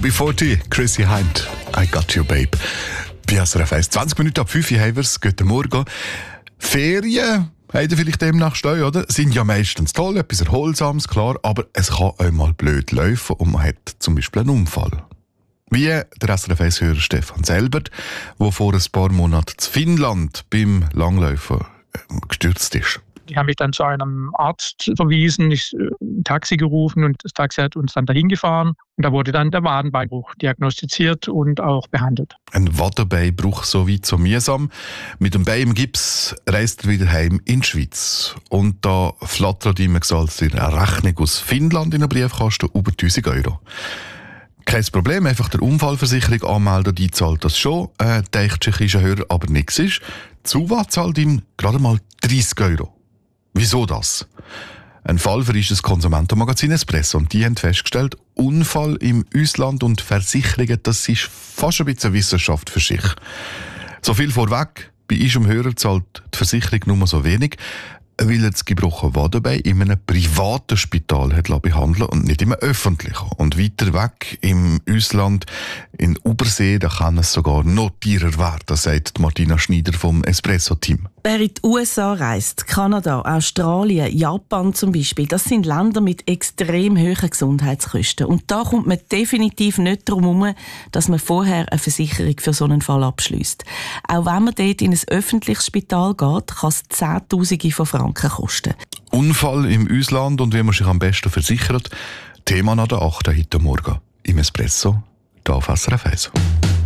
UB40, Chrissy Hynde, I Got You Babe. Bei SRF 1, 20 Minuten ab 5 Uhr haben wir es. Guten Morgen. Ferien, habt ihr vielleicht demnach stehen, oder? Sind ja meistens toll, etwas Erholsames, klar, aber es kann auch mal blöd laufen und man hat zum Beispiel einen Unfall. Wie der SRF 1-Hörer Stefan Selbert, der vor ein paar Monaten in Finnland beim Langlaufen gestürzt ist. Die haben mich dann zu einem Arzt verwiesen, ein Taxi gerufen und das Taxi hat uns dann dahin gefahren. Und da wurde dann der Wadenbeinbruch diagnostiziert und auch behandelt. Ein Wadenbeinbruch, so weit so mühsam. Mit dem Bein im Gips reist er wieder heim in die Schweiz. Und da flattert ihm gesagt eine Rechnung aus Finnland in den Briefkasten über 1000 €. Kein Problem, einfach der Unfallversicherung anmelden, die zahlt das schon. Denkt sich, ist ein Hörer, aber nichts ist. Die SUVA zahlt ihm gerade mal 30 €. Wieso das? Ein Fall für das Konsumentenmagazin Espresso. Und die haben festgestellt, Unfall im Ausland und Versicherungen, das ist fast ein bisschen Wissenschaft für sich. So viel vorweg, bei unserem Hörer zahlt die Versicherung nur so wenig, weil er das gebrochene Wadenbein in einem privaten Spital hat behandeln und nicht im öffentlichen. Und weiter weg im Ausland, in Übersee, da kann es sogar noch teurer werden, sagt Martina Schneider vom Espresso-Team. Wer in die USA reist, Kanada, Australien, Japan zum Beispiel, das sind Länder mit extrem hohen Gesundheitskosten. Und da kommt man definitiv nicht darum herum, dass man vorher eine Versicherung für so einen Fall abschliesst. Auch wenn man dort in ein öffentliches Spital geht, kann es Zehntausende von Franken kosten. Unfall im Ausland und wie man sich am besten versichert. Thema nach der 8. heute Morgen im Espresso, hier auf SRF 1.